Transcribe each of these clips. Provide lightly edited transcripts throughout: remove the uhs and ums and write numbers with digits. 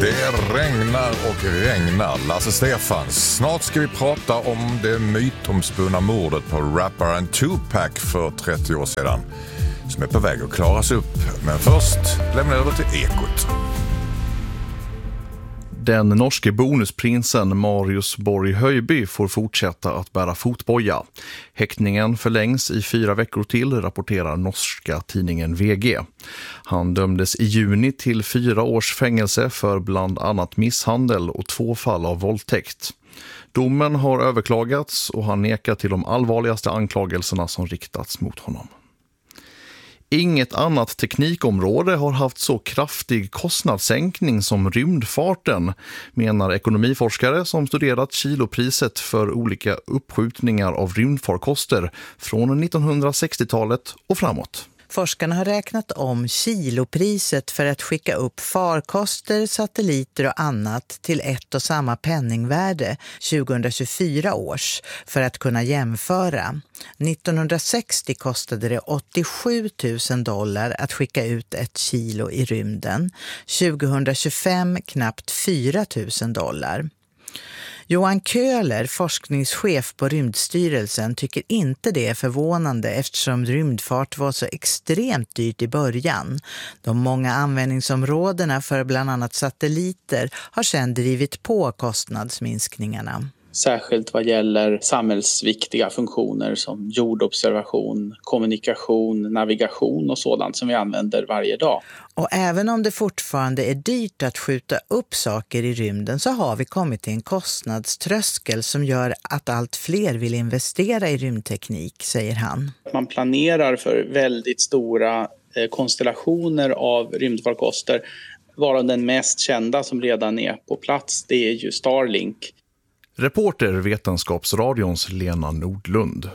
Det regnar och regnar. Lasse Stefans. Snart ska vi prata om det mytomspunna mordet på rapparen Tupac för 30 år sedan, som är på väg att klaras upp. Men först lämnar jag över till Ekot. Den norske bonusprinsen Marius Borg Høiby får fortsätta att bära fotboja. Häktningen förlängs i 4 veckor till, rapporterar norska tidningen VG. Han dömdes i juni till 4 års fängelse för bland annat misshandel och 2 fall av våldtäkt. Domen har överklagats och han nekar till de allvarligaste anklagelserna som riktats mot honom. Inget annat teknikområde har haft så kraftig kostnadssänkning som rymdfarten, menar ekonomiforskare som studerat kilopriset för olika uppskjutningar av rymdfarkoster från 1960-talet och framåt. Forskarna har räknat om kilopriset för att skicka upp farkoster, satelliter och annat till ett och samma penningvärde 2024 års för att kunna jämföra. 1960 kostade det $87,000 att skicka ut 1 kilo i rymden. 2025 knappt $4,000. Johan Köhler, forskningschef på Rymdstyrelsen, tycker inte det är förvånande eftersom rymdfart var så extremt dyrt i början. De många användningsområdena för bland annat satelliter har sedan drivit på kostnadsminskningarna. Särskilt vad gäller samhällsviktiga funktioner som jordobservation, kommunikation, navigation och sådant som vi använder varje dag. Och även om det fortfarande är dyrt att skjuta upp saker i rymden så har vi kommit till en kostnadströskel som gör att allt fler vill investera i rymdteknik, säger han. Man planerar för väldigt stora konstellationer av rymdfarkoster. Varav den mest kända som redan är på plats, det är ju Starlink. Reporter Vetenskapsradions Lena Nordlund.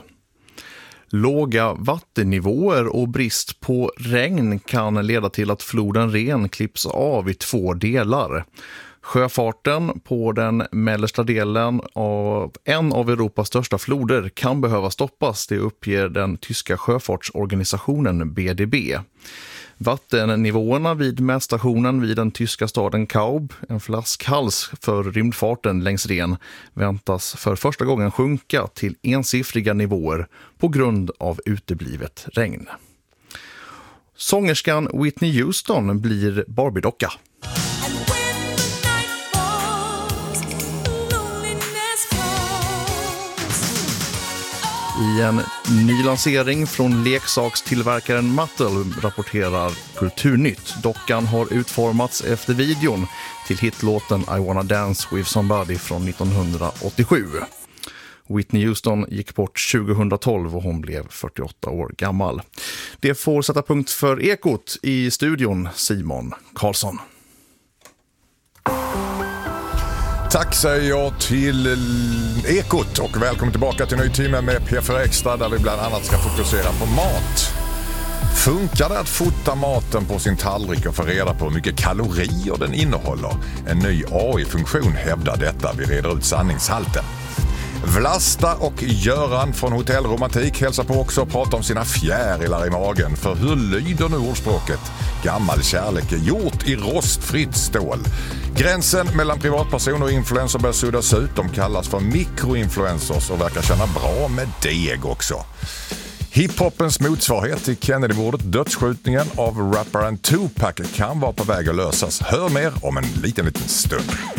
Låga vattennivåer och brist på regn kan leda till att floden Ren klipps av i 2 delar. Sjöfarten på den mellersta delen av en av Europas största floder kan behöva stoppas, det uppger den tyska sjöfartsorganisationen BDB. Vattennivåerna vid mätstationen vid den tyska staden Kaub, en flaskhals för rymdfarten längs Ren, väntas för första gången sjunka till ensiffriga nivåer på grund av uteblivet regn. Sångerskan Whitney Houston blir Barbie-docka. I en ny lansering från leksakstillverkaren Mattel rapporterar Kulturnytt. Dockan har utformats efter videon till hitlåten I Wanna Dance With Somebody från 1987. Whitney Houston gick bort 2012 och hon blev 48 år gammal. Det får sätta punkt för Ekot. I studion Simon Karlsson. Tack säger jag till Ekot och välkommen tillbaka till en ny timme med P4 Extra där vi bland annat ska fokusera på mat. Funkar det att fota maten på sin tallrik och få reda på hur mycket kalorier den innehåller? En ny AI-funktion hävdar detta. Vi reder ut sanningshalten. Vlasta och Göran från Hotell Romantik hälsar på också och pratar om sina fjärilar i magen. För hur lyder nu ordspråket? Gammal kärlek är gjort i rostfritt stål. Gränsen mellan privatpersoner och influencer börjar suddas ut. De kallas för mikroinfluencers och verkar känna bra med deg också. Hiphopens motsvarighet till Kennedybordet, dödsskjutningen av rapparen Tupac, kan vara på väg att lösas. Hör mer om en liten stund.